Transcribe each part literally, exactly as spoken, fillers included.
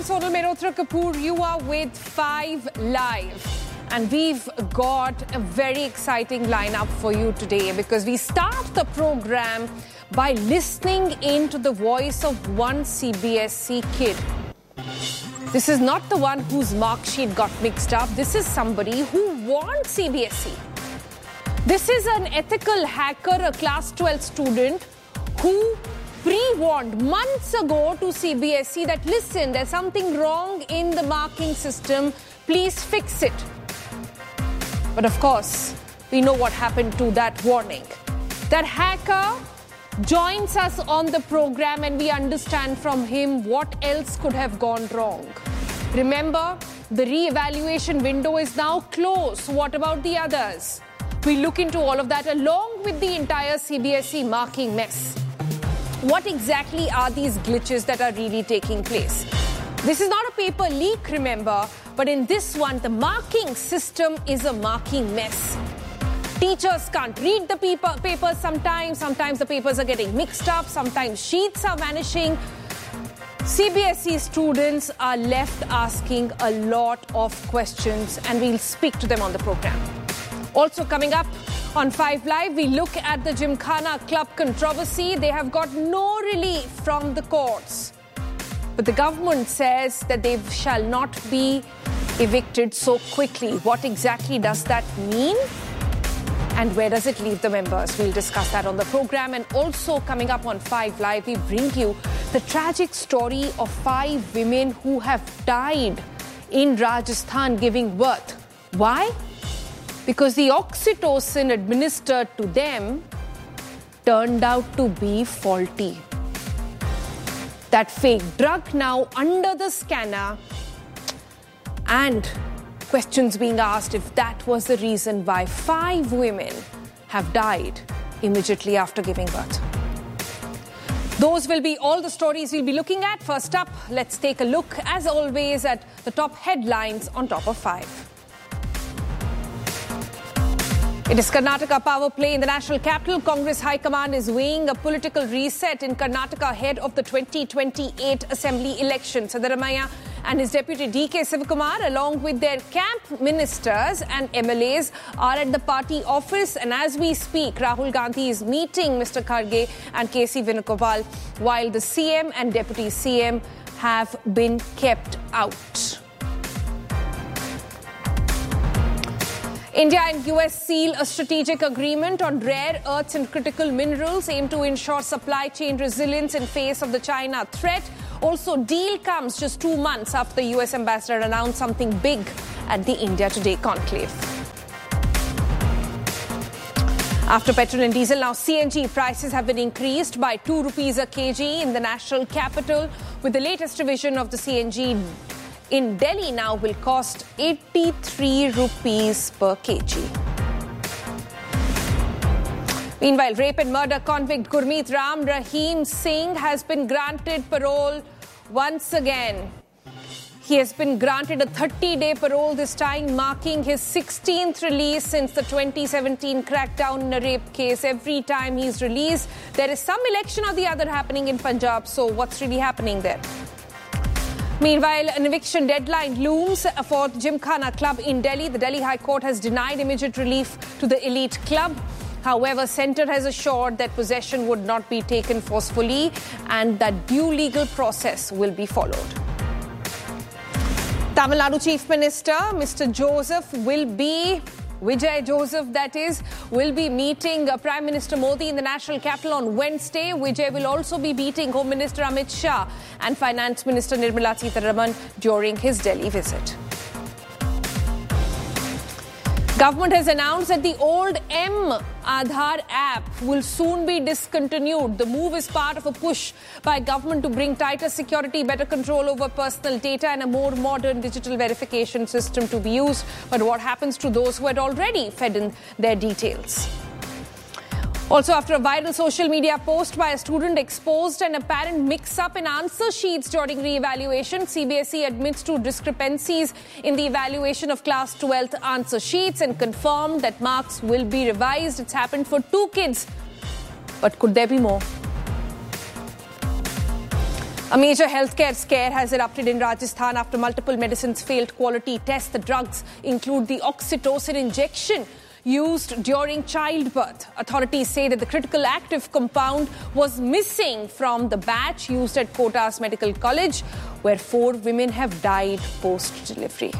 I'm Sonal Mehrotra Kapoor. You are with Five Live. And we've got a very exciting lineup for you today because we start the program by listening into the voice of one C B S E kid. This is not the one whose mark sheet got mixed up. This is somebody who wants C B S E. This is an ethical hacker, a class twelve student who pre-warned months ago to C B S E that, listen, there's something wrong in the marking system. Please fix it. But of course, we know what happened to that warning. That hacker joins us on the program and we understand from him what else could have gone wrong. Remember, the re-evaluation window is now closed. What about the others? We look into all of that along with the entire C B S E marking mess. What exactly are these glitches that are really taking place? This is not a paper leak, remember, but in this one, the marking system is a marking mess. Teachers can't read the paper, papers sometimes. Sometimes the papers are getting mixed up. Sometimes sheets are vanishing. C B S E students are left asking a lot of questions, and we'll speak to them on the program. Also coming up on Five Live, we look at the Gymkhana Club controversy. They have got no relief from the courts. But the government says that they shall not be evicted so quickly. What exactly does that mean? And where does it leave the members? We'll discuss that on the program. And also coming up on Five Live, we bring you the tragic story of five women who have died in Rajasthan giving birth. Why? Because the oxytocin administered to them turned out to be faulty. That fake drug now under the scanner, and questions being asked if that was the reason why five women have died immediately after giving birth. Those will be all the stories we'll be looking at. First up, let's take a look, as always, at the top headlines on Top of Five. It is Karnataka power play in the national capital. Congress High Command is weighing a political reset in Karnataka ahead of the twenty twenty-eight Assembly election. Siddaramaiah and his deputy D K Sivakumar, along with their camp ministers and M L As, are at the party office. And as we speak, Rahul Gandhi is meeting Mister Kharge and K C Venugopal, while the C M and deputy C M have been kept out. India and U S seal a strategic agreement on rare earths and critical minerals, aim to ensure supply chain resilience in face of the China threat. Also, deal comes just two months after the U S ambassador announced something big at the India Today conclave. After petrol and diesel, now C N G prices have been increased by two rupees a kg in the national capital, with the latest revision of the C N G in Delhi now will cost eighty-three rupees per kg. Meanwhile, rape and murder convict Gurmeet Ram Rahim Singh has been granted parole once again. He has been granted a thirty-day parole, this time marking his sixteenth release since the twenty seventeen crackdown in a rape case. Every time he's released, there is some election or the other happening in Punjab. So what's really happening there? Meanwhile, an eviction deadline looms for the Gymkhana Club in Delhi. The Delhi High Court has denied immediate relief to the elite club. However, Centre has assured that possession would not be taken forcefully and that due legal process will be followed. Tamil Nadu Chief Minister, Mister Joseph, will be... Vijay Joseph, that is, will be meeting uh, Prime Minister Modi in the national capital on Wednesday. Vijay will also be meeting Home Minister Amit Shah and Finance Minister Nirmala Sitharaman during his Delhi visit. Government has announced that the old M Aadhaar app will soon be discontinued. The move is part of a push by government to bring tighter security, better control over personal data and a more modern digital verification system to be used. But what happens to those who had already fed in their details? Also, after a viral social media post by a student exposed an apparent mix-up in answer sheets during re-evaluation, C B S E admits to discrepancies in the evaluation of class twelfth answer sheets and confirmed that marks will be revised. It's happened for two kids. But could there be more? A major healthcare scare has erupted in Rajasthan after multiple medicines failed quality tests. The drugs include the oxytocin injection used during childbirth. Authorities say that the critical active compound was missing from the batch used at Kota's Medical College, where four women have died post-delivery.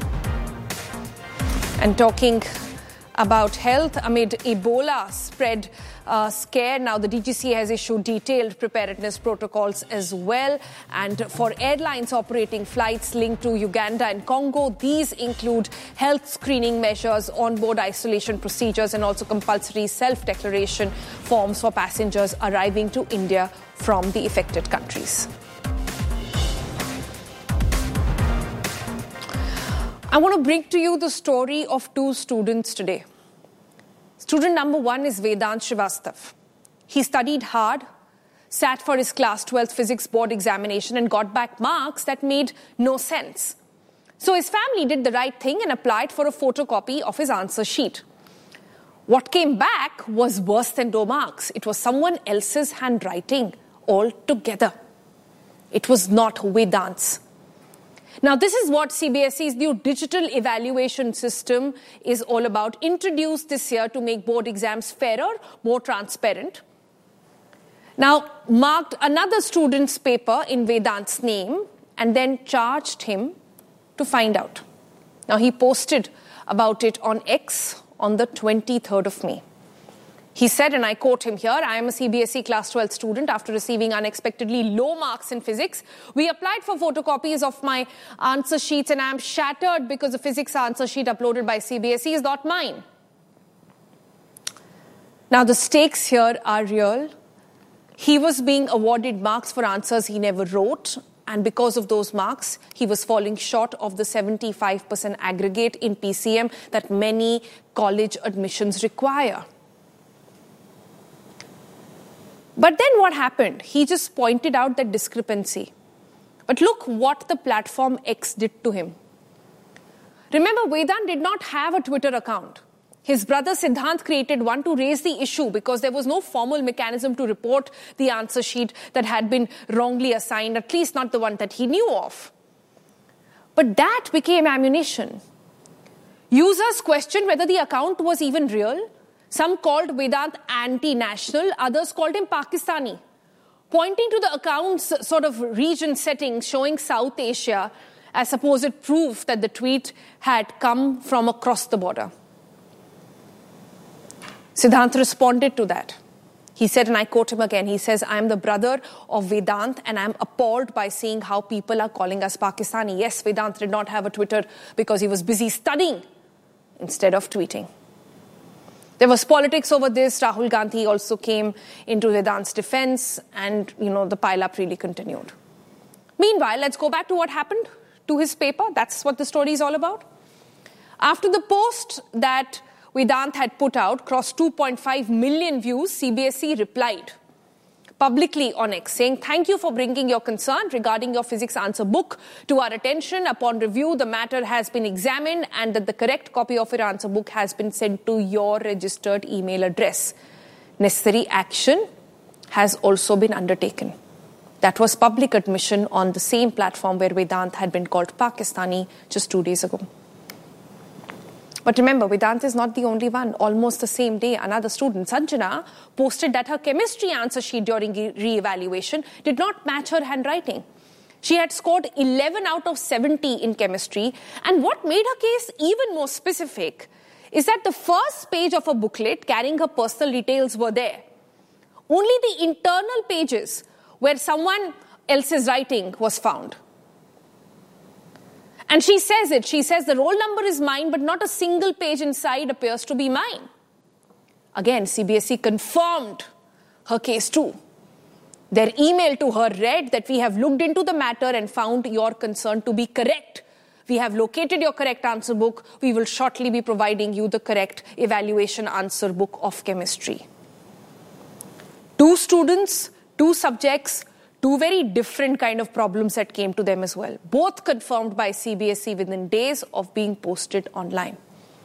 And talking about health, amid Ebola spread uh, scare, now the D G C has issued detailed preparedness protocols as well. And for airlines operating flights linked to Uganda and Congo, these include health screening measures, onboard isolation procedures, and also compulsory self-declaration forms for passengers arriving to India from the affected countries. I want to bring to you the story of two students today. Student number one is Vedant Srivastav. He studied hard, sat for his class twelfth physics board examination and got back marks that made no sense. So his family did the right thing and applied for a photocopy of his answer sheet. What came back was worse than no marks. It was someone else's handwriting altogether. It was not Vedant's. Now, this is what C B S E's new digital evaluation system is all about, introduced this year to make board exams fairer, more transparent. Now, marked another student's paper in Vedant's name and then charged him to find out. Now, he posted about it on X on the twenty-third of May. He said, and I quote him here, "I am a C B S E class twelve student. After receiving unexpectedly low marks in physics, we applied for photocopies of my answer sheets and I am shattered because the physics answer sheet uploaded by C B S E is not mine." Now, the stakes here are real. He was being awarded marks for answers he never wrote, and because of those marks, he was falling short of the seventy-five percent aggregate in P C M that many college admissions require. But then what happened? He just pointed out that discrepancy. But look what the platform X did to him. Remember, Vedant did not have a Twitter account. His brother Siddhant created one to raise the issue because there was no formal mechanism to report the answer sheet that had been wrongly assigned, at least not the one that he knew of. But that became ammunition. Users questioned whether the account was even real. Some called Vedant anti-national, others called him Pakistani, pointing to the account's sort of region settings showing South Asia as supposed proof that the tweet had come from across the border. Siddhant responded to that. He said, and I quote him again, he says, "I am the brother of Vedant and I am appalled by seeing how people are calling us Pakistani." Yes, Vedant did not have a Twitter because he was busy studying instead of tweeting. There was politics over this. Rahul Gandhi also came into Vedant's defense, and, you know, the pile-up really continued. Meanwhile, let's go back to what happened to his paper. That's what the story is all about. After the post that Vedant had put out crossed two point five million views, C B S E replied publicly on X, saying, "Thank you for bringing your concern regarding your physics answer book to our attention. Upon review, the matter has been examined and that the correct copy of your answer book has been sent to your registered email address. Necessary action has also been undertaken." That was public admission on the same platform where Vedant had been called Pakistani just two days ago. But remember, Vedant is not the only one. Almost the same day, another student, Sanjana, posted that her chemistry answer sheet during re-evaluation did not match her handwriting. She had scored eleven out of seventy in chemistry. And what made her case even more specific is that the first page of a booklet carrying her personal details were there. Only the internal pages where someone else's writing was found. And she says it. She says the roll number is mine, but not a single page inside appears to be mine. Again, C B S E confirmed her case too. Their email to her read that we have looked into the matter and found your concern to be correct. We have located your correct answer book. We will shortly be providing you the correct evaluation answer book of chemistry. Two students, two subjects, two very different kind of problems that came to them as well. Both confirmed by C B S E within days of being posted online.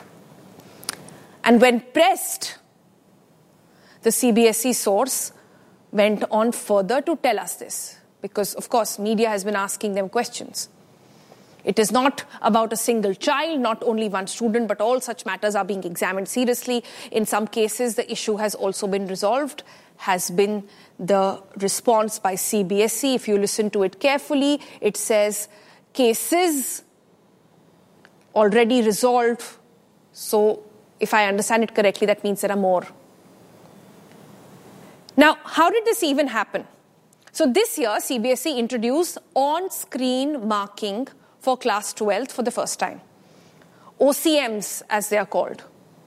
And when pressed, the C B S E source went on further to tell us this. because, of course, media has been asking them questions. It is not about a single child, not only one student, but all such matters are being examined seriously. In some cases, the issue has also been resolved, has been the response by C B S E. If you listen to it carefully, it says cases already resolved. So if I understand it correctly, that means there are more. Now, how did this even happen? So this year, C B S E introduced on-screen marking for class twelfth for the first time. O C Ms, as they are called.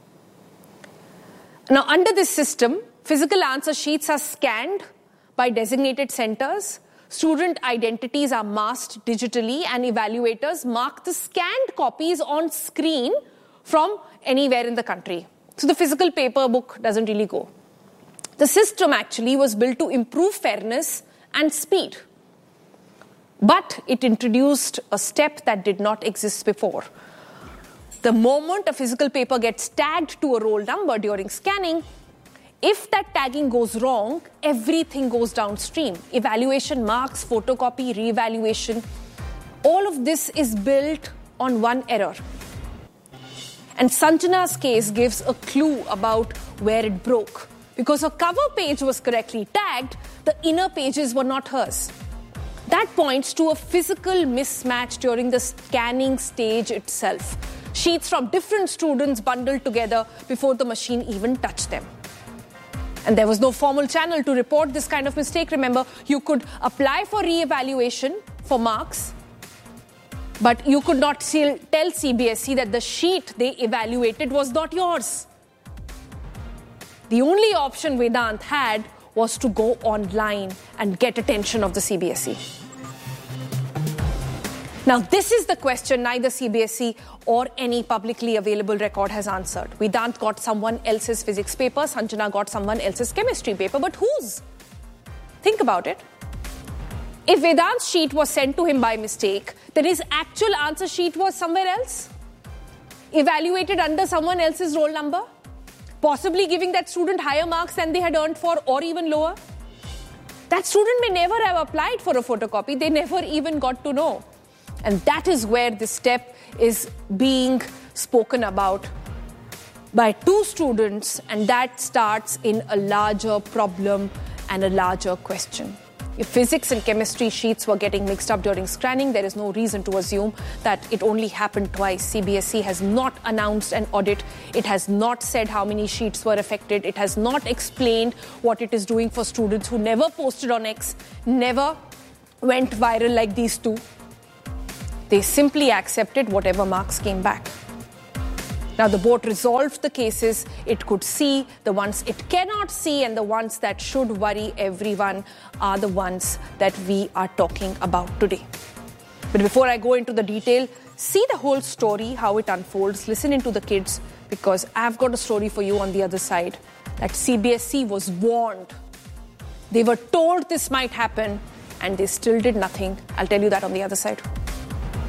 Now, under this system, physical answer sheets are scanned by designated centers. Student identities are masked digitally, and evaluators mark the scanned copies on screen from anywhere in the country. So the physical paper book doesn't really go. The system actually was built to improve fairness and speed. But it introduced a step that did not exist before. The moment a physical paper gets tagged to a roll number during scanning, if that tagging goes wrong, everything goes downstream. Evaluation marks, photocopy, re-evaluation, all of this is built on one error. And Sanjana's case gives a clue about where it broke. Because her cover page was correctly tagged, the inner pages were not hers. That points to a physical mismatch during the scanning stage itself. Sheets from different students bundled together before the machine even touched them. And there was no formal channel to report this kind of mistake. Remember, you could apply for re-evaluation for marks, but you could not tell C B S E that the sheet they evaluated was not yours. The only option Vedant had was to go online and get attention of the C B S E. Now, this is the question neither C B S E or any publicly available record has answered. Vedant got someone else's physics paper, Sanjana got someone else's chemistry paper, but whose? Think about it. If Vedant's sheet was sent to him by mistake, then his actual answer sheet was somewhere else, evaluated under someone else's roll number, possibly giving that student higher marks than they had earned for, or even lower. That student may never have applied for a photocopy. They never even got to know. And that is where this step is being spoken about by two students, and that starts in a larger problem and a larger question. If physics and chemistry sheets were getting mixed up during scanning, there is no reason to assume that it only happened twice. C B S E has not announced an audit. It has not said how many sheets were affected. It has not explained what it is doing for students who never posted on X, never went viral like these two. They simply accepted whatever marks came back. Now, the board resolved the cases it could see. The ones it cannot see and the ones that should worry everyone are the ones that we are talking about today. But before I go into the detail, see the whole story, how it unfolds, listen into the kids, because I've got a story for you on the other side that C B S E was warned. They were told this might happen and they still did nothing. I'll tell you that on the other side.